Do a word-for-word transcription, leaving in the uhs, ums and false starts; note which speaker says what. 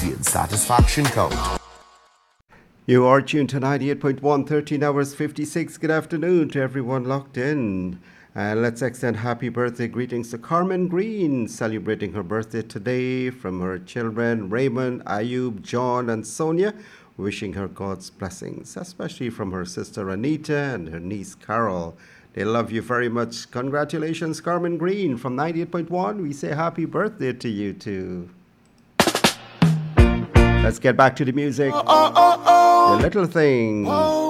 Speaker 1: Canadian satisfaction code.
Speaker 2: You are tuned to ninety-eight point one, thirteen hours fifty-six. Good afternoon to everyone locked in. And let's extend happy birthday greetings to Carmen Green, celebrating her birthday today, from her children Raymond, Ayub, John, and Sonia, wishing her God's blessings, especially from her sister Anita and her niece Carol. They love you very much. Congratulations, Carmen Green. From ninety-eight point one, we say happy birthday to you too. Let's get back to the music. Oh, oh, oh, oh. The Little Thing. Oh.